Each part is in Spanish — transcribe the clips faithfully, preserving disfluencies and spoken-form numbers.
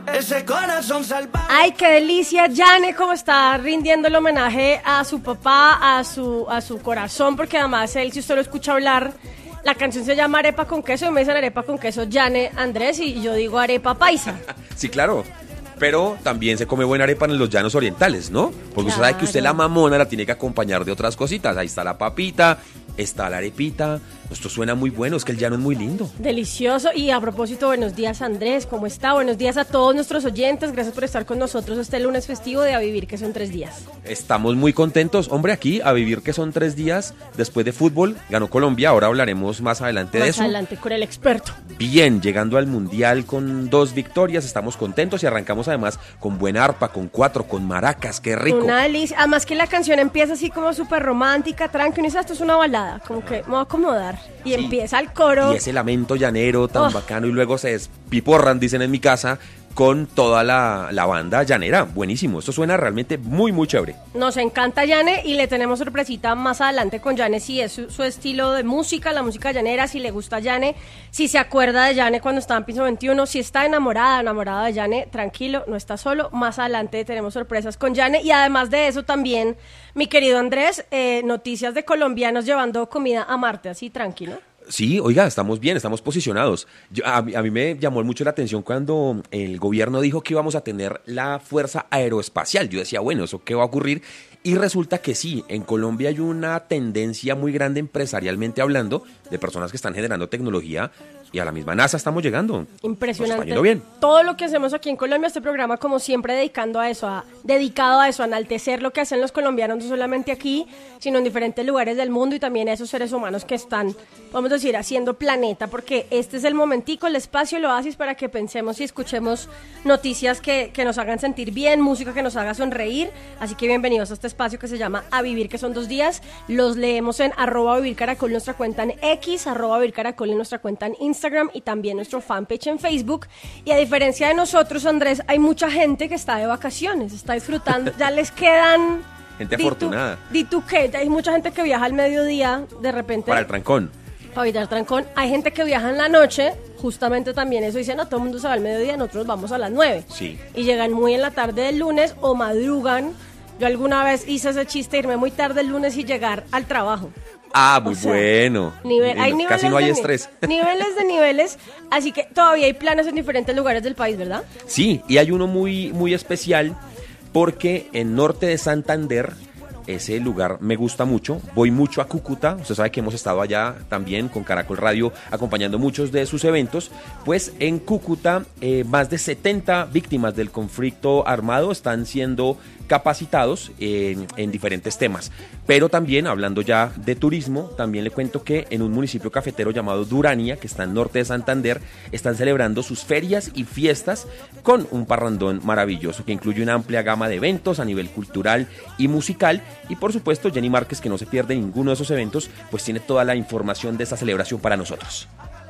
Ese corazón salvaje. Ay, qué delicia, Yane, cómo está rindiendo el homenaje a su papá, a su, a su corazón, porque además él, si usted lo escucha hablar, la canción se llama Arepa con queso, y me dicen arepa con queso Yane Andrés, y yo digo arepa paisa. Sí, claro. Pero también se come buena arepa en los llanos orientales, ¿no? Porque Claro. usted sabe que usted la mamona la tiene que acompañar de otras cositas. Ahí está la papita, está la arepita. Esto suena muy bueno, es que el llano es muy lindo. Delicioso. Y a propósito, buenos días, Andrés, ¿cómo está? Buenos días a todos nuestros oyentes, gracias por estar con nosotros este lunes festivo de A Vivir, que son tres días. Estamos muy contentos, hombre, aquí a vivir que son tres días después de fútbol. Ganó Colombia, ahora hablaremos más adelante de Más eso. adelante con el experto. Bien, llegando al Mundial con dos victorias, estamos contentos y arrancamos además con buena arpa, con cuatro, con maracas, qué rico. Una delicia. Además que la canción empieza así como súper romántica, tranqui. Uno dice, esto es una balada, como que me voy a acomodar. Y Sí. empieza el coro. Y ese lamento llanero tan Oh. bacano y luego se despiporran, dicen en mi casa, con toda la, la banda llanera. Buenísimo, esto suena realmente muy, muy chévere. Nos encanta Yane y le tenemos sorpresita más adelante con Yane, si es su, su estilo de música, la música llanera, si le gusta Yane, si se acuerda de Yane cuando estaba en Piso veintiuno, si está enamorada, enamorada de Yane, tranquilo, no está solo. Más adelante tenemos sorpresas con Yane y además de eso también, mi querido Andrés, eh, noticias de colombianos llevando comida a Marte, así tranquilo. Sí, oiga, estamos bien, estamos posicionados. Yo- a, mí- a mí me llamó mucho la atención cuando el gobierno dijo que íbamos a tener la Fuerza Aeroespacial. Yo decía, bueno, ¿eso qué va a ocurrir? Y resulta que sí, en Colombia hay una tendencia muy grande empresarialmente hablando de personas que están generando tecnología y a la misma NASA estamos llegando. Impresionante. Nos está yendo bien. Todo lo que hacemos aquí en Colombia, este programa como siempre dedicando a eso, a, dedicado a eso, a enaltecer lo que hacen los colombianos, no solamente aquí, sino en diferentes lugares del mundo y también a esos seres humanos que están, vamos a decir, haciendo planeta, porque este es el momentico, el espacio, el oasis para que pensemos y escuchemos noticias que, que nos hagan sentir bien, música que nos haga sonreír, así que bienvenidos a este espacio que se llama A Vivir, que son dos días, los leemos en arroba vivir caracol, nuestra cuenta en X, arroba vivir caracol en nuestra cuenta en Instagram y también nuestro fanpage en Facebook. Y a diferencia de nosotros, Andrés, hay mucha gente que está de vacaciones, está disfrutando, ya les quedan... Gente di tú- afortunada. Di tú qué, hay mucha gente que viaja al mediodía, de repente... Para el trancón. Para evitar trancón. Hay gente que viaja en la noche, justamente también eso dice, no, todo el mundo se va al mediodía, nosotros vamos a las nueve. Sí. Y llegan muy en la tarde del lunes o madrugan. Yo alguna vez hice ese chiste, irme muy tarde el lunes y llegar al trabajo. Ah, muy O sea, bueno. Nivel, hay No, niveles Casi no hay de ni- estrés. Niveles de niveles, así que todavía hay planes en diferentes lugares del país, ¿verdad? Sí, y hay uno muy, muy especial porque en norte de Santander, ese lugar me gusta mucho, voy mucho a Cúcuta, usted sabe que hemos estado allá también con Caracol Radio acompañando muchos de sus eventos, pues en Cúcuta eh, más de setenta víctimas del conflicto armado están siendo capacitados en, en diferentes temas, pero también hablando ya de turismo, también le cuento que en un municipio cafetero llamado Durania, que está al norte de Santander, están celebrando sus ferias y fiestas con un parrandón maravilloso que incluye una amplia gama de eventos a nivel cultural y musical. Y por supuesto, Jenny Márquez, que no se pierde ninguno de esos eventos, pues tiene toda la información de esta celebración para nosotros.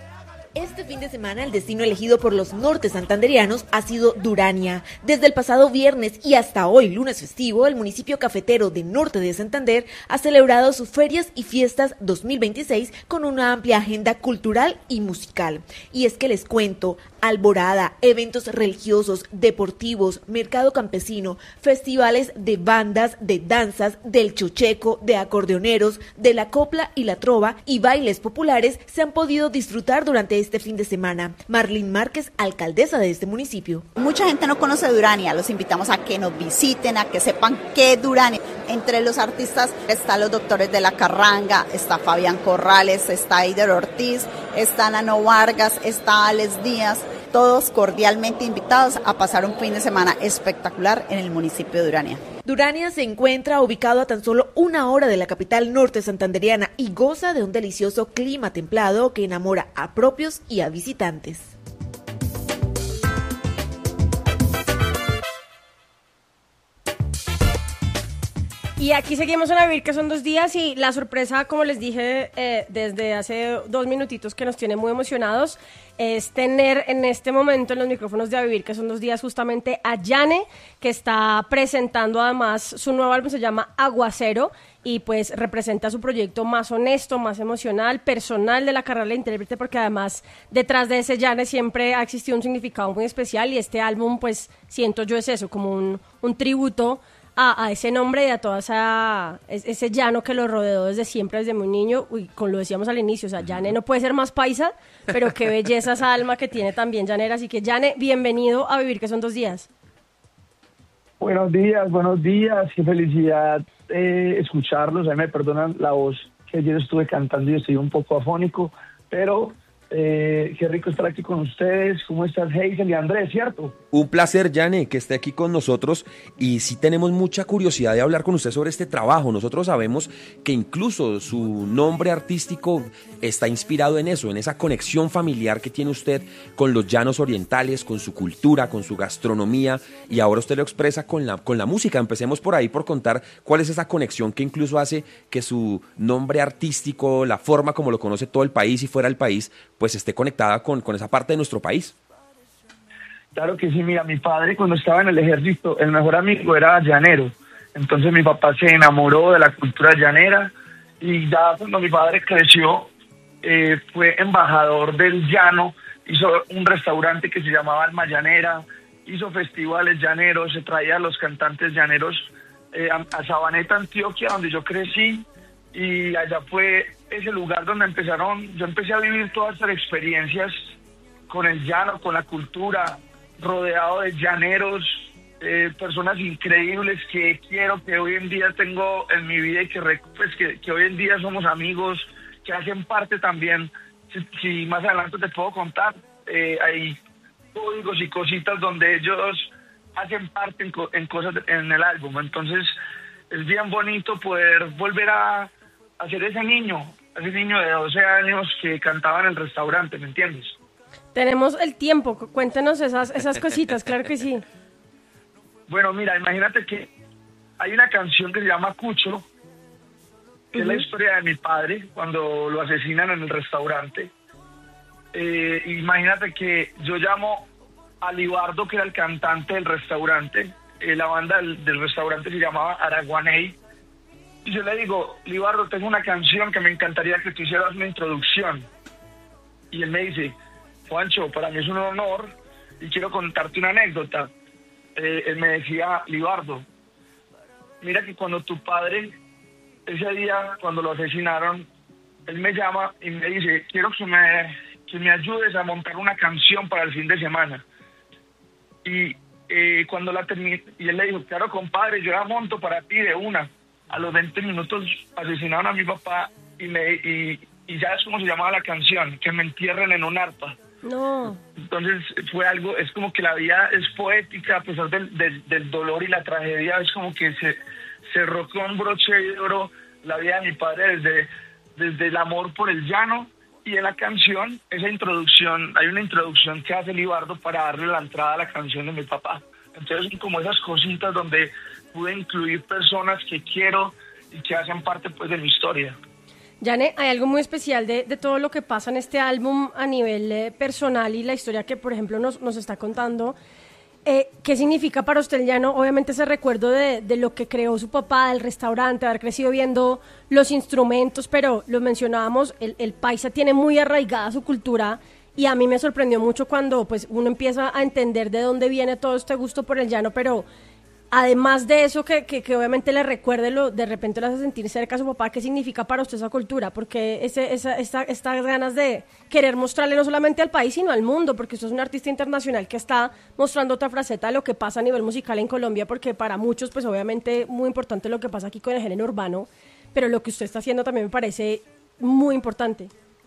Este fin de semana el destino elegido por los norte santanderianos ha sido Durania. Desde el pasado viernes y hasta hoy, lunes festivo, el municipio cafetero de norte de Santander ha celebrado sus ferias y fiestas dos mil veintiséis con una amplia agenda cultural y musical. Y es que les cuento, alborada, eventos religiosos, deportivos, mercado campesino, festivales de bandas, de danzas, del chocheco, de acordeoneros, de la copla y la trova y bailes populares se han podido disfrutar durante este fin de semana. Marlene Márquez, alcaldesa de este municipio. Mucha gente no conoce Durania, los invitamos a que nos visiten, a que sepan qué es Durania. Entre los artistas están los doctores de la Carranga, está Fabián Corrales, está Eider Ortiz, está Nano Vargas, está Alex Díaz, todos cordialmente invitados a pasar un fin de semana espectacular en el municipio de Durania. Durania se encuentra ubicado a tan solo una hora de la capital norte santanderiana y goza de un delicioso clima templado que enamora a propios y a visitantes. Y aquí seguimos en A Vivir, que son dos días, y la sorpresa, como les dije eh, desde hace dos minutitos, que nos tiene muy emocionados, es tener en este momento en los micrófonos de A Vivir, que son dos días, justamente a Yane, que está presentando además su nuevo álbum, se llama Aguacero, y pues representa su proyecto más honesto, más emocional, personal de la carrera de intérprete, porque además detrás de ese Yane siempre ha existido un significado muy especial, y este álbum, pues siento yo es eso, como un, un tributo A, a ese nombre y a toda esa ese llano que lo rodeó desde siempre, desde muy niño. Uy, como lo decíamos al inicio, o sea, Yane no puede ser más paisa, pero qué belleza esa alma que tiene también llanera. Así que, Yane, bienvenido a Vivir, que son dos días. Buenos días, buenos días, qué felicidad eh, escucharlos. A mí me perdonan la voz, que ayer estuve cantando y estoy un poco afónico, pero eh, qué rico estar aquí con ustedes. ¿Cómo estás, Hazel y Andrés, cierto? Un placer, Yane, que esté aquí con nosotros, y sí tenemos mucha curiosidad de hablar con usted sobre este trabajo. Nosotros sabemos que incluso su nombre artístico está inspirado en eso, en esa conexión familiar que tiene usted con los llanos orientales, con su cultura, con su gastronomía, y ahora usted lo expresa con la, con la música. Empecemos por ahí, por contar cuál es esa conexión que incluso hace que su nombre artístico, la forma como lo conoce todo el país y fuera del país, pues esté conectada con, con esa parte de nuestro país. Claro que sí, mira, mi padre cuando estaba en el ejército, el mejor amigo era llanero. Entonces mi papá se enamoró de la cultura llanera, y ya cuando mi padre creció, eh, fue embajador del llano, hizo un restaurante que se llamaba Alma Llanera, hizo festivales llaneros, se traía a los cantantes llaneros eh, a, a Sabaneta, Antioquia, donde yo crecí, y allá fue ese lugar donde empezaron, yo empecé a vivir todas estas experiencias con el llano, con la cultura, rodeado de llaneros, eh, personas increíbles que quiero, que hoy en día tengo en mi vida, y que, pues, que, que hoy en día somos amigos, que hacen parte también. Si, si más adelante te puedo contar, eh, hay códigos y cositas donde ellos hacen parte en, en cosas en el álbum. Entonces es bien bonito poder volver a, a ser ese niño, ese niño de doce años que cantaba en el restaurante, ¿me entiendes? Tenemos el tiempo, cuéntenos esas, esas cositas, claro que sí. Bueno, mira, imagínate que hay una canción que se llama Cucho, que uh-huh. es la historia de mi padre cuando lo asesinan en el restaurante. Eh, imagínate que yo llamo a Libardo, que era el cantante del restaurante, eh, la banda del, del restaurante se llamaba Araguaney, y yo le digo, Libardo, tengo una canción que me encantaría que tú hicieras una introducción. Y él me dice, Juancho, para mí es un honor y quiero contarte una anécdota. Eh, él me decía, Libardo, mira que cuando tu padre, ese día cuando lo asesinaron, él me llama y me dice, quiero que me, que me ayudes a montar una canción para el fin de semana. Y eh, cuando la terminé, y él le dijo, claro, compadre, yo la monto para ti de una. A los veinte minutos asesinaron a mi papá y, me, y, y ya es como se llamaba la canción, que me entierren en un arpa. No. Entonces fue algo, es como que la vida es poética a pesar del, del, del dolor y la tragedia, es como que se cerró con broche de oro la vida de mi padre desde, desde el amor por el llano, y en la canción, esa introducción, hay una introducción que hace Libardo para darle la entrada a la canción de mi papá. Entonces son como esas cositas donde pude incluir personas que quiero y que hacen parte pues de mi historia. Yane, hay algo muy especial de, de todo lo que pasa en este álbum a nivel eh, personal, y la historia que, por ejemplo, nos, nos está contando. Eh, ¿Qué significa para usted el llano? Obviamente ese recuerdo de, de lo que creó su papá, del restaurante, haber crecido viendo los instrumentos, pero lo mencionábamos, el, el paisa tiene muy arraigada su cultura, y a mí me sorprendió mucho cuando pues uno empieza a entender de dónde viene todo este gusto por el llano, pero además de eso, que, que, que obviamente le recuerde, lo, de repente lo hace sentir cerca a su papá. ¿Qué significa para usted esa cultura? Porque ese, esa, esta, estas ganas de querer mostrarle no solamente al país, sino al mundo, porque usted es un artista internacional que está mostrando otra faceta de lo que pasa a nivel musical en Colombia, porque para muchos, pues obviamente, muy importante lo que pasa aquí con el género urbano, pero lo que usted está haciendo también me parece muy importante.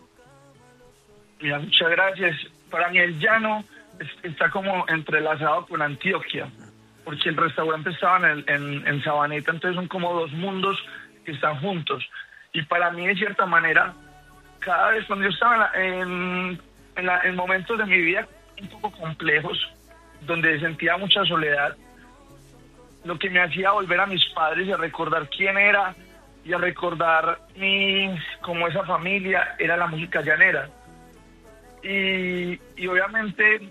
Mira, muchas gracias. Para mí el llano está como entrelazado con Antioquia, porque el restaurante estaba en, el, en, en Sabaneta, entonces son como dos mundos que están juntos. Y para mí, de cierta manera, cada vez cuando yo estaba en, en, la, en momentos de mi vida un poco complejos, donde sentía mucha soledad, lo que me hacía volver a mis padres y a recordar quién era y a recordar mi, como esa familia, era la música llanera. Y, y obviamente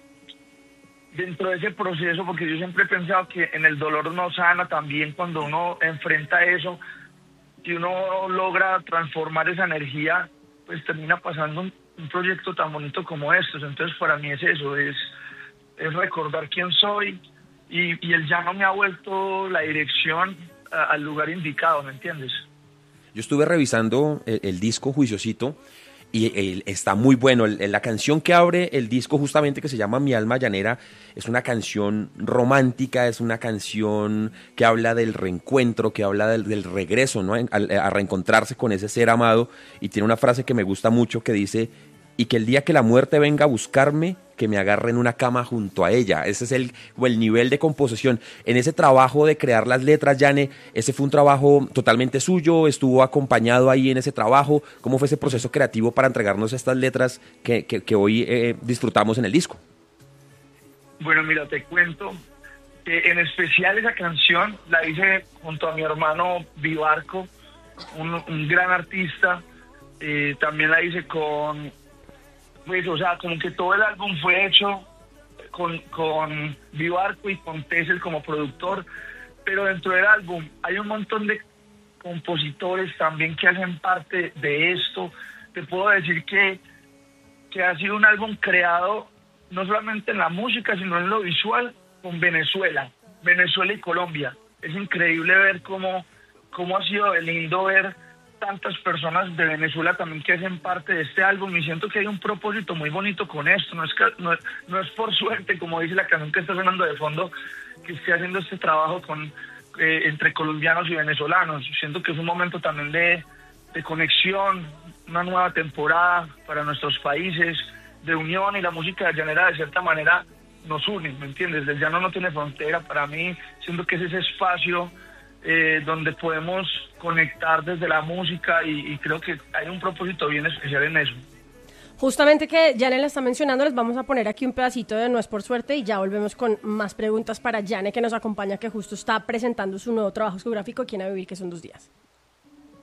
dentro de ese proceso, porque yo siempre he pensado que en el dolor no sana, también cuando uno enfrenta eso y uno logra transformar esa energía, pues termina pasando un, un proyecto tan bonito como estos. Entonces para mí es eso, es, es recordar quién soy, y, y el llano me ha vuelto la dirección a, al lugar indicado, ¿me entiendes? Yo estuve revisando el, el disco Juiciosito y el, está muy bueno. El, la canción que abre el disco, justamente, que se llama Mi Alma Llanera, es una canción romántica, es una canción que habla del reencuentro, que habla del, del regreso, ¿no? A, a reencontrarse con ese ser amado, y tiene una frase que me gusta mucho que dice: y que el día que la muerte venga a buscarme, que me agarre en una cama junto a ella. Ese es el, o el nivel de composición. En ese trabajo de crear las letras, Yane, ¿ese fue un trabajo totalmente suyo? ¿Estuvo acompañado ahí en ese trabajo? ¿Cómo fue ese proceso creativo para entregarnos estas letras que, que, que hoy eh, disfrutamos en el disco? Bueno, mira, te cuento que en especial esa canción la hice junto a mi hermano Vivarco, un, un gran artista. Eh, también la hice con... Pues, o sea, como que todo el álbum fue hecho con, con Vivarco y con Tessel como productor, pero dentro del álbum hay un montón de compositores también que hacen parte de esto. Te puedo decir que, que ha sido un álbum creado no solamente en la música, sino en lo visual, con Venezuela, Venezuela y Colombia. Es increíble ver cómo, cómo ha sido lindo ver tantas personas de Venezuela también que hacen parte de este álbum, y siento que hay un propósito muy bonito con esto. No es que, no, no es por suerte, como dice la canción que está sonando de fondo, que esté haciendo este trabajo con eh, entre colombianos y venezolanos. Siento que es un momento también de, de conexión, una nueva temporada para nuestros países, de unión, y la música llanera de cierta manera nos une, ¿me entiendes? El llano no tiene frontera. Para mí, siento que es ese espacio Eh, donde podemos conectar desde la música, y, y creo que hay un propósito bien especial en eso. Justamente que Yane la está mencionando, les vamos a poner aquí un pedacito de No es por suerte y ya volvemos con más preguntas para Yane, que nos acompaña, que justo está presentando su nuevo trabajo discográfico aquí en A Vivir, que son dos días.